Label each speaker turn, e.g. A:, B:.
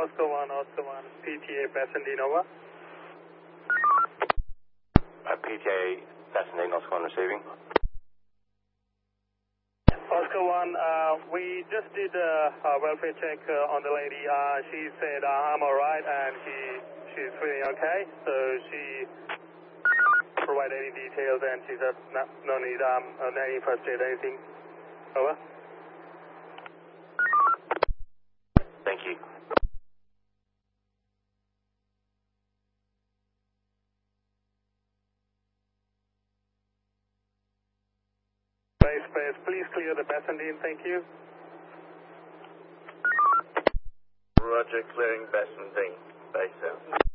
A: Oscar 1, PTA Bassendean, over.
B: PTA Bassendean, Oscar 1 receiving.
A: Oscar 1, we just did a welfare check on the lady. She said, I'm alright, and she's feeling okay, so she provided any details, and she said no need any first aid, anything. Over.
B: Thank you.
A: Base, please clear the Bassendean, thank you.
C: Roger, clearing Bassendean, base out.